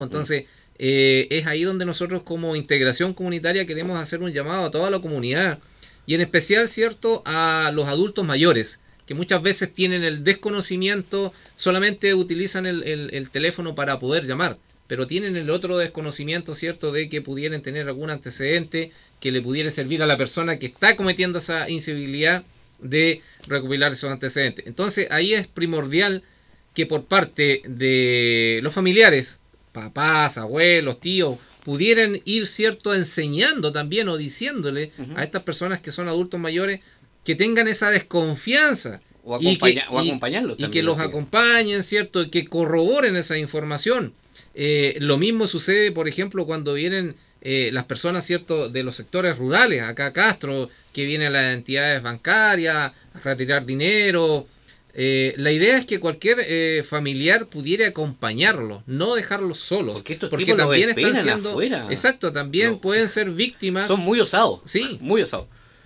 Entonces, es ahí donde nosotros como integración comunitaria queremos hacer un llamado a toda la comunidad y en especial, ¿cierto?, a los adultos mayores, que muchas veces tienen el desconocimiento, solamente utilizan el teléfono para poder llamar, pero tienen el otro desconocimiento, ¿cierto?, de que pudieran tener algún antecedente que le pudiera servir a la persona que está cometiendo esa incivilidad de recopilar esos antecedentes. Entonces, ahí es primordial que por parte de los familiares, papás, abuelos, tíos, pudieran ir, ¿cierto?, enseñando también o diciéndole a estas personas que son adultos mayores que tengan esa desconfianza o acompañarlos y que los acompañen, ¿cierto?, y que corroboren esa información. Lo mismo sucede, por ejemplo, cuando vienen las personas, ¿cierto?, de los sectores rurales, acá a Castro, que vienen las entidades bancarias a retirar dinero. La idea es que cualquier familiar pudiera acompañarlos, no dejarlos solos, porque también están siendo afuera. Exacto, también pueden ser víctimas. Son muy osados. Sí, muy osados.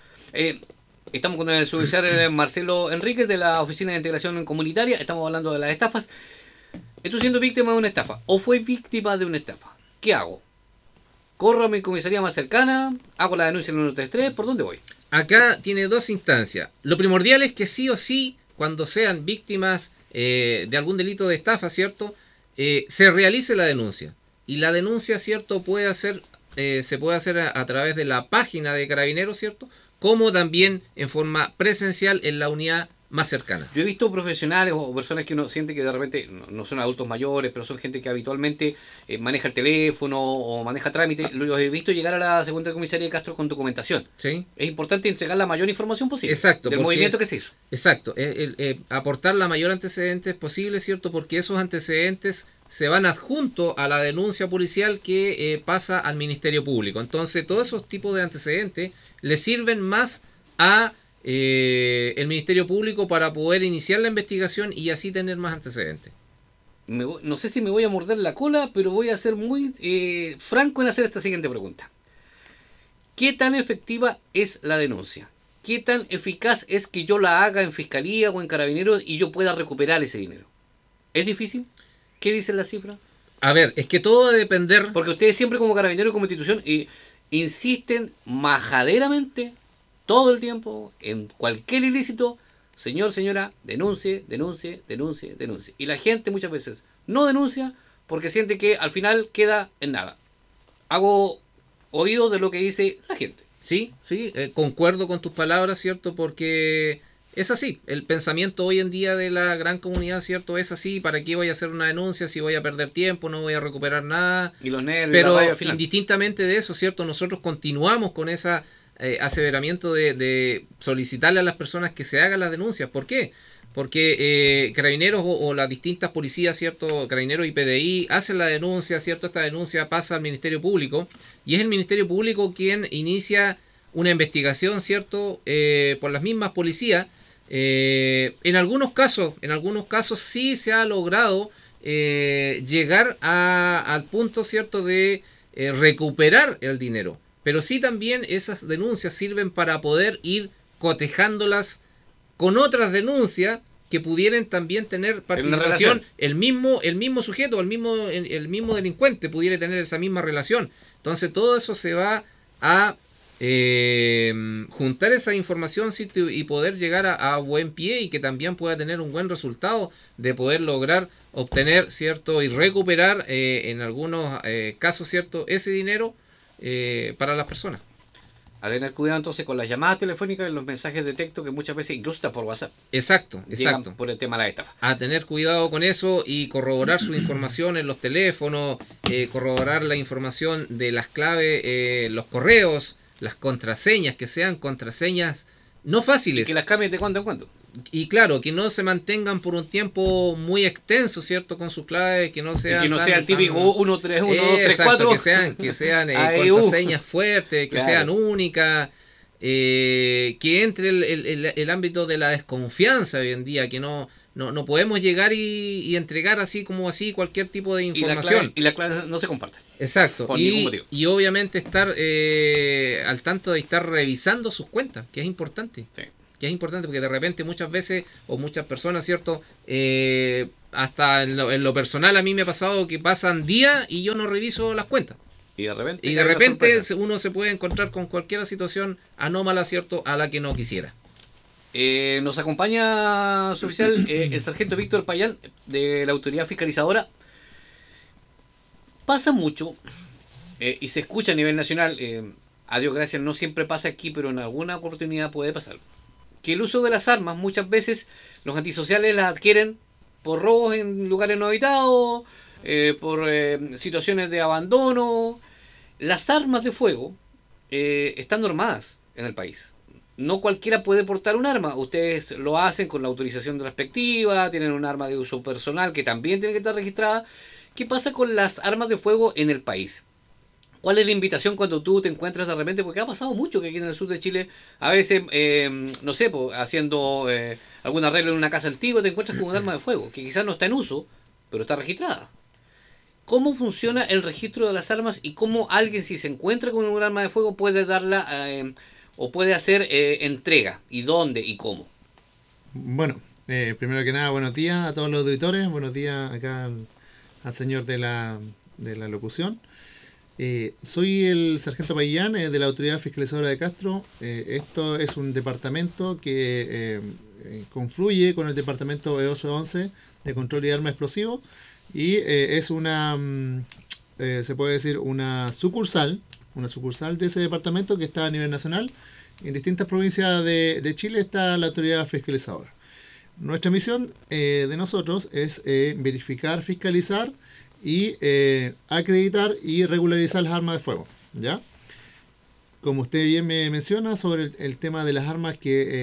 Estamos con el subsecretario Marcelo Enríquez de la Oficina de Integración Comunitaria. Estamos hablando de las estafas. Estoy siendo víctima de una estafa o fue víctima de una estafa. ¿Qué hago? ¿Corro a mi comisaría más cercana? ¿Hago la denuncia en el 133? ¿Por dónde voy? Acá tiene dos instancias. Lo primordial es que sí o sí, cuando sean víctimas de algún delito de estafa, ¿cierto?, se realice la denuncia. Y la denuncia, ¿cierto?, se puede hacer a través de la página de Carabineros, ¿cierto?, como también en forma presencial en la unidad más cercana. Yo he visto profesionales o personas que uno siente que de repente no son adultos mayores, pero son gente que habitualmente maneja el teléfono o maneja trámites. Los he visto llegar a la segunda comisaría de Castro con documentación. ¿Sí? Es importante entregar la mayor información posible. Exacto, del movimiento que se hizo. Exacto, aportar la mayor antecedentes posible, ¿cierto? Porque esos antecedentes se van adjunto a la denuncia policial que pasa al Ministerio Público. Entonces, todos esos tipos de antecedentes le sirven más a el Ministerio Público para poder iniciar la investigación y así tener más antecedentes. No sé si me voy a morder la cola, pero voy a ser muy franco en hacer esta siguiente pregunta. ¿Qué tan efectiva es la denuncia? ¿Qué tan eficaz es que yo la haga en Fiscalía o en Carabineros y yo pueda recuperar ese dinero? ¿Es difícil? ¿Qué dice la cifra? A ver, es que todo va a depender... Porque ustedes siempre como Carabineros y como institución insisten majaderamente todo el tiempo en cualquier ilícito. Señor, señora, denuncie, denuncie, denuncie, denuncie. Y la gente muchas veces no denuncia porque siente que al final queda en nada. Hago oído de lo que dice la gente. Sí, concuerdo con tus palabras, ¿cierto? Porque es así. El pensamiento hoy en día de la gran comunidad, ¿cierto? Es así. ¿Para qué voy a hacer una denuncia si voy a perder tiempo? No voy a recuperar nada. Y los nervios. Pero indistintamente de eso, ¿cierto? Nosotros continuamos con ese aseveramiento de solicitarle a las personas que se hagan las denuncias. ¿Por qué? Porque Carabineros o las distintas policías, ¿cierto? Carabineros y PDI hacen la denuncia, ¿cierto? Esta denuncia pasa al Ministerio Público y es el Ministerio Público quien inicia una investigación, ¿cierto? Por las mismas policías. En algunos casos sí se ha logrado llegar al punto, ¿cierto?, de recuperar el dinero. Pero sí también esas denuncias sirven para poder ir cotejándolas con otras denuncias que pudieran también tener participación. El mismo sujeto, el mismo delincuente pudiera tener esa misma relación. Entonces todo eso se va a juntar esa información, ¿sí?, y poder llegar a buen pie y que también pueda tener un buen resultado de poder lograr obtener, ¿cierto?, y recuperar en algunos casos, ¿cierto?, ese dinero para las personas. A tener cuidado entonces con las llamadas telefónicas y los mensajes de texto que muchas veces incluso está por WhatsApp. Exacto. Por el tema de la estafa. A tener cuidado con eso y corroborar su información en los teléfonos, corroborar la información de las claves, los correos, las contraseñas, que sean contraseñas no fáciles. Y que las cambien de cuando en cuando. Y claro, que no se mantengan por un tiempo muy extenso, ¿cierto?, con sus claves, que no sean... Y que no sea el típico 1, 3, 1, 2, 3, 4. Que sean contraseñas fuertes, que sean únicas, que entre el ámbito de la desconfianza hoy en día, que no podemos llegar y entregar así cualquier tipo de información. Y la clave no se comparte. Exacto. Por ningún motivo. Y obviamente estar al tanto de estar revisando sus cuentas, que es importante. Sí. que es importante porque de repente muchas veces o muchas personas, ¿cierto? Hasta en lo personal a mí me ha pasado que pasan días y yo no reviso las cuentas. Y de Y de repente uno se puede encontrar con cualquier situación anómala, ¿cierto? A la que no quisiera. Nos acompaña su oficial, el sargento Víctor Payán, de la autoridad fiscalizadora. Pasa mucho, y se escucha a nivel nacional, a Dios gracias no siempre pasa aquí, pero en alguna oportunidad puede pasar, que el uso de las armas muchas veces los antisociales las adquieren por robos en lugares no habitados, por situaciones de abandono. Las armas de fuego están normadas en el país. No cualquiera puede portar un arma. Ustedes lo hacen con la autorización respectiva, tienen un arma de uso personal que también tiene que estar registrada. ¿Qué pasa con las armas de fuego en el país? ¿Cuál es la invitación cuando tú te encuentras de repente? Porque ha pasado mucho que aquí en el sur de Chile, a veces, no sé, haciendo algún arreglo en una casa antigua, te encuentras con un arma de fuego, que quizás no está en uso, pero está registrada. ¿Cómo funciona el registro de las armas y cómo alguien, si se encuentra con un arma de fuego, puede darla o puede hacer entrega? ¿Y dónde y cómo? Bueno, primero que nada, buenos días a todos los auditores, buenos días acá al señor de la locución. Soy el sargento Payán de la Autoridad Fiscalizadora de Castro. Esto es un departamento que confluye con el departamento EOSO 11 de control y armas explosivos y es una, se puede decir, una sucursal de ese departamento que está a nivel nacional. En distintas provincias de Chile está la Autoridad Fiscalizadora. Nuestra misión de nosotros es verificar, fiscalizar y acreditar y regularizar las armas de fuego, ¿ya? Como usted bien me menciona sobre el tema de las armas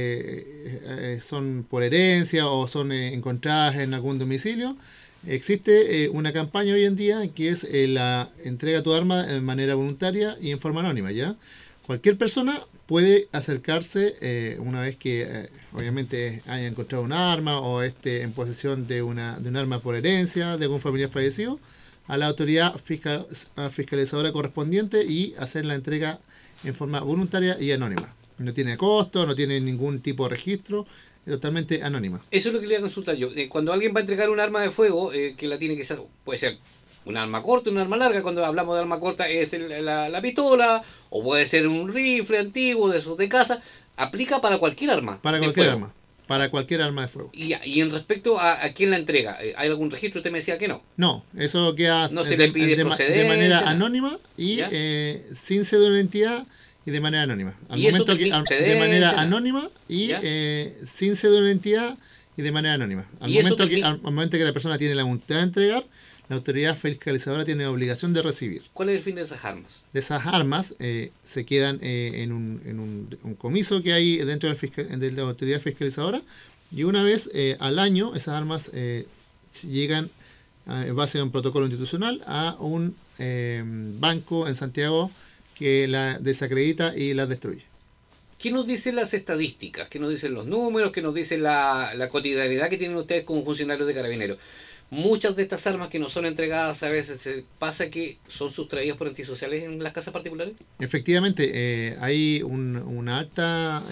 que son por herencia o son encontradas en algún domicilio, existe una campaña hoy en día que es la entrega de tu arma de manera voluntaria y en forma anónima, ¿ya? Cualquier persona puede acercarse una vez que obviamente haya encontrado un arma o esté en posesión de un arma por herencia de algún familiar fallecido a la autoridad fiscalizadora correspondiente y hacer la entrega en forma voluntaria y anónima. No tiene costo, no tiene ningún tipo de registro, es totalmente anónima. Eso es lo que le voy a consultar yo. Cuando alguien va a entregar un arma de fuego, que la tiene que ser, puede ser un arma corta, un arma larga. Cuando hablamos de arma corta es la pistola, o puede ser un rifle antiguo de esos de casa. Aplica para cualquier arma. Para cualquier arma. Para cualquier arma de fuego. Y en respecto a quién la entrega, ¿hay algún registro? Usted me decía que no. No, eso queda no se le pide de manera anónima y sin cédula de identidad y de manera anónima. De manera anónima y sin cédula de identidad y de manera anónima. Al momento que la persona tiene la voluntad de entregar, la autoridad fiscalizadora tiene obligación de recibir. ¿Cuál es el fin de esas armas? De esas armas se quedan en un comiso que hay dentro de la autoridad fiscalizadora y una vez al año esas armas llegan en base a un protocolo institucional a un banco en Santiago que la desacredita y la destruye. ¿Qué nos dicen las estadísticas? ¿Qué nos dicen los números? ¿Qué nos dice la cotidianidad que tienen ustedes como funcionarios de Carabineros? Muchas de estas armas que no son entregadas a veces pasa que son sustraídas por antisociales en las casas particulares. Efectivamente, hay una alta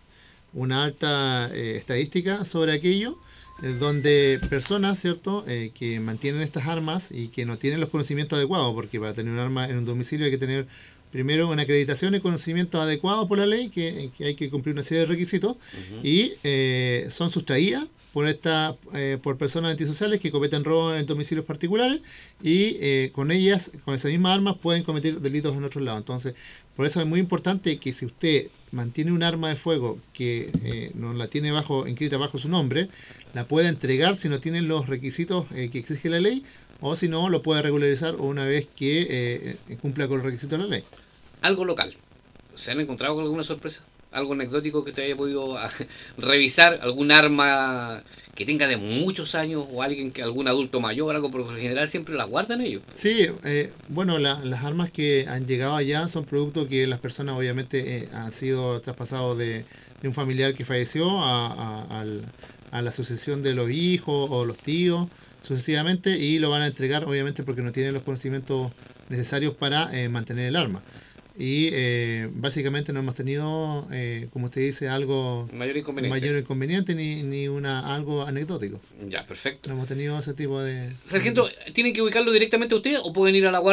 estadística sobre aquello, donde personas, ¿cierto?, que mantienen estas armas y que no tienen los conocimientos adecuados, porque para tener un arma en un domicilio hay que tener primero una acreditación y conocimientos adecuados por la ley, que hay que cumplir una serie de requisitos, y son sustraídas por personas antisociales que cometen robos en domicilios particulares y con ellas, con esas mismas armas, pueden cometer delitos en otros lados. Entonces, por eso es muy importante que si usted mantiene un arma de fuego que no la tiene inscrita bajo su nombre, la pueda entregar si no tiene los requisitos que exige la ley, o si no, lo puede regularizar una vez que cumpla con los requisitos de la ley. Algo local. ¿Se han encontrado con alguna sorpresa? ¿Algo anecdótico que te haya podido revisar? ¿Algún arma que tenga de muchos años o algún adulto mayor? Algo, por lo general siempre las guardan ellos. Sí, bueno, las armas que han llegado allá son productos que las personas obviamente han sido traspasados de un familiar que falleció a la sucesión de los hijos o los tíos sucesivamente, y lo van a entregar obviamente porque no tienen los conocimientos necesarios para mantener el arma. Y básicamente no hemos tenido, como usted dice, algo Mayor inconveniente. mayor inconveniente ni algo anecdótico. Ya, perfecto. No hemos tenido ese tipo de... Sargento, ¿tienen que ubicarlo directamente a usted o pueden ir a la guardia